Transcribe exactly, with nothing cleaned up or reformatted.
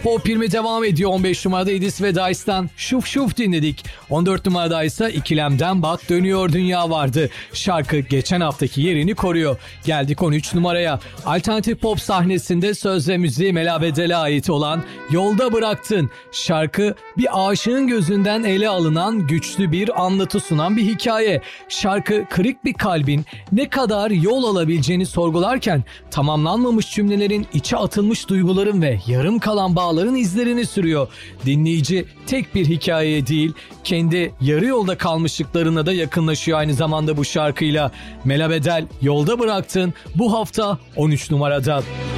Pop yirmi devam ediyor. on beş numarada Edis ve Dice'dan Şuf Şuf dinledik. on dört numarada ise İkilem'den Bak Dönüyor Dünya vardı. Şarkı geçen haftaki yerini koruyor. Geldik on üç numaraya. Alternatif pop sahnesinde söz ve müziği Mela Bedel'e ait olan Yolda Bıraktın. Şarkı bir aşığın gözünden ele alınan güçlü bir anlatı sunan bir hikaye. Şarkı kırık bir kalbin ne kadar yol alabileceğini sorgularken tamamlanmamış cümlelerin, içe atılmış duyguların ve yarım kalan bağların izlerini sürüyor. Dinleyici tek bir hikayeye değil, kendi yarı yolda kalmışlıklarına da yakınlaşıyor aynı zamanda bu şarkıyla. Mela Bedel Yolda Bıraktın bu hafta on üç numarada.